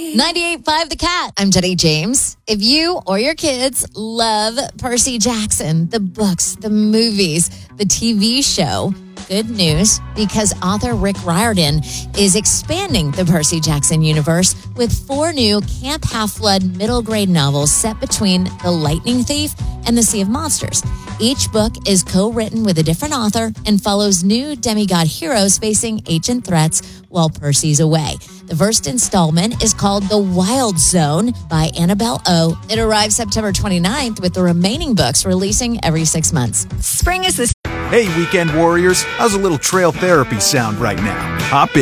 98.5 The Cat. I'm Jenny James. If you or your kids love Percy Jackson, the books, the movies, the TV show, good news, because author Rick Riordan is expanding the Percy Jackson universe with 4 new Camp Half-Blood middle grade novels set between The Lightning Thief and The Sea of Monsters. Each book is co-written with a different author and follows new demigod heroes facing ancient threats while Percy's away. The first installment is called The Wild Zone by Annabelle O. It arrives September 29th, with the remaining books releasing every 6 months. Spring is the... Hey, weekend warriors, how's a little trail therapy sound right now? Hop in.